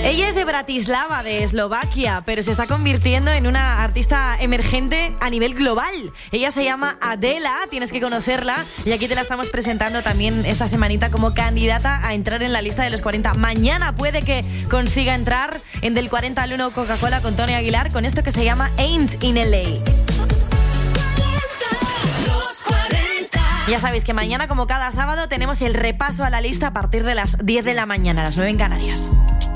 Ella es de Bratislava, de Eslovaquia, pero se está convirtiendo en una artista emergente a nivel global. Ella se llama Adela, tienes que conocerla, y aquí te la estamos presentando también esta semanita como candidata a entrar en la lista de los 40. Mañana puede que consiga entrar en Del 40 al 1 Coca-Cola con Tony Aguilar, con esto que se llama Ain't in LA. Ya sabéis que mañana, como cada sábado, tenemos el repaso a la lista a partir de las 10 de la mañana, a las 9 en Canarias.